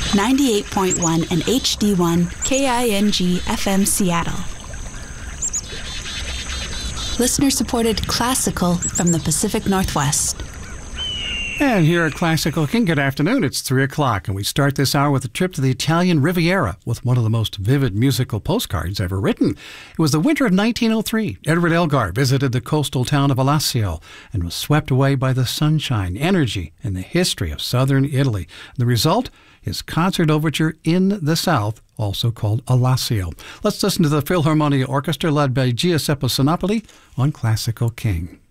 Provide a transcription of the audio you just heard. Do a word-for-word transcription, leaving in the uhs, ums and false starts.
ninety-eight point one and H D one K I N G F M Seattle. Listener-supported classical from the Pacific Northwest. And here at Classical King, good afternoon. It's three o'clock, and we start this hour with a trip to the Italian Riviera with one of the most vivid musical postcards ever written. It was the winter of nineteen oh three. Edward Elgar visited the coastal town of Alassio and was swept away by the sunshine, energy, and the history of southern Italy. The result? His concert overture in the South, also called Alassio. Let's listen to the Philharmonia Orchestra led by Giuseppe Sinopoli on Classical King.